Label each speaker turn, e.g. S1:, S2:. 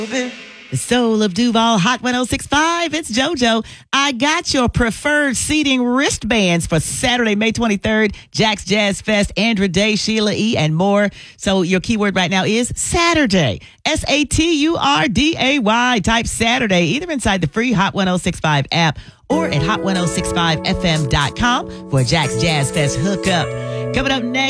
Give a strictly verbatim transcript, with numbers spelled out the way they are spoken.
S1: The soul of Duval, Hot one oh six point five. It's JoJo. I got your preferred seating wristbands for Saturday, May twenty-third, Jack's Jazz Fest, Andra Day, Sheila E., and more. So your keyword right now is Saturday. S A T U R D A Y. Type Saturday either inside the free Hot one oh six point five app or at hot ten sixty-five f m dot com for Jack's Jazz Fest hookup. Coming up next.